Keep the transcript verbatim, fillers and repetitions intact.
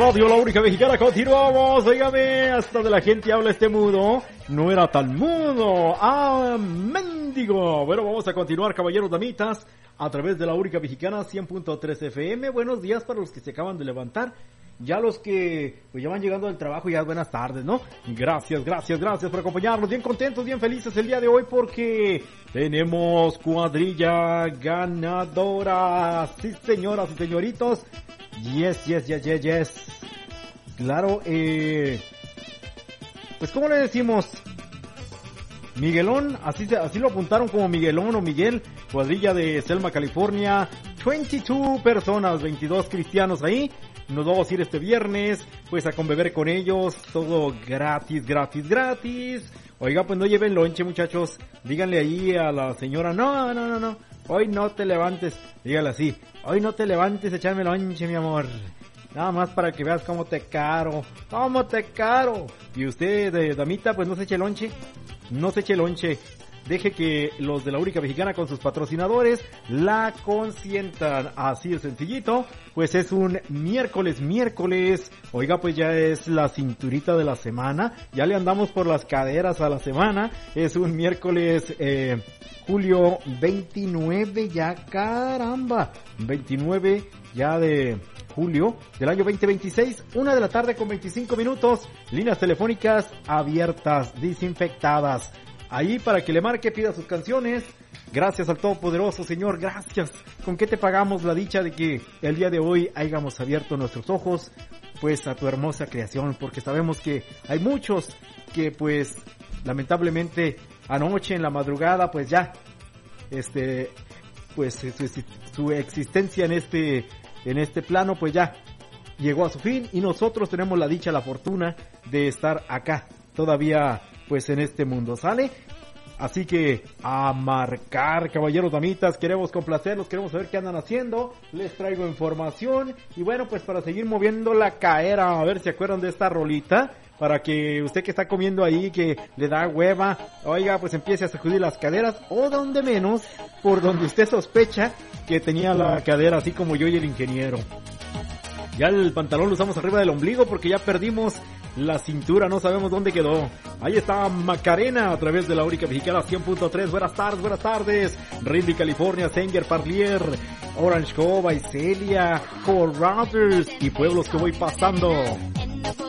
Radio La Única Mexicana, continuamos. Óigame, hasta de la gente habla este mudo. No era tan mudo. Ah, mendigo. Bueno, vamos a continuar, caballeros, damitas, a través de La Única Mexicana, cien punto tres F M. Buenos días para los que se acaban de levantar. Ya los que pues ya van llegando del trabajo, ya buenas tardes, ¿no? Gracias, gracias, gracias por acompañarnos. Bien contentos, bien felices el día de hoy porque tenemos cuadrilla ganadora. Sí, señoras y señoritos. Yes, yes, yes, yes, yes. Claro, eh... pues ¿cómo le decimos? Miguelón, así se, así lo apuntaron como Miguelón o Miguel, cuadrilla de Selma, California. veintidós personas, veintidós cristianos ahí. Nos vamos a ir este viernes, pues a conbeber con ellos, todo gratis, gratis, gratis. Oiga, pues no lleven lonche, muchachos. Díganle ahí a la señora, no, no, no, no, hoy no te levantes. Dígale así, hoy no te levantes, échame lonche, mi amor. Nada más para que veas cómo te caro, cómo te caro. Y usted, de damita, pues no se eche lonche, no se eche lonche. Deje que los de La Única Mexicana con sus patrocinadores la consientan. Así de sencillito. Pues es un miércoles, miércoles. Oiga, pues ya es la cinturita de la semana. Ya le andamos por las caderas a la semana. Es un miércoles, eh, julio veintinueve ya, caramba. veintinueve ya de julio del año veinte veintiséis. Una de la tarde con veinticinco minutos. Líneas telefónicas abiertas, desinfectadas. Ahí para que le marque, pida sus canciones. Gracias al Todopoderoso, Señor, gracias. ¿Con qué te pagamos la dicha de que el día de hoy hayamos abierto nuestros ojos? Pues a tu hermosa creación, porque sabemos que hay muchos que pues lamentablemente anoche en la madrugada pues ya, este, pues su, su existencia en este, en este plano pues ya llegó a su fin y nosotros tenemos la dicha, la fortuna de estar acá todavía pues en este mundo, ¿sale? Así que a marcar, caballeros, damitas, queremos complacerlos, queremos saber qué andan haciendo, les traigo información y bueno, pues para seguir moviendo la caera, a ver si se acuerdan de esta rolita, para que usted que está comiendo ahí, que le da hueva, oiga, pues empiece a sacudir las caderas, o donde menos, por donde usted sospecha que tenía la cadera, así como yo y el ingeniero. Ya el pantalón lo usamos arriba del ombligo porque ya perdimos la cintura, no sabemos dónde quedó. Ahí está Macarena a través de La Única Mexicana cien punto tres. Buenas tardes, buenas tardes. Rindy, California, Sanger, Parlier, Orange Cove, Celia, Colorado y pueblos que voy pasando.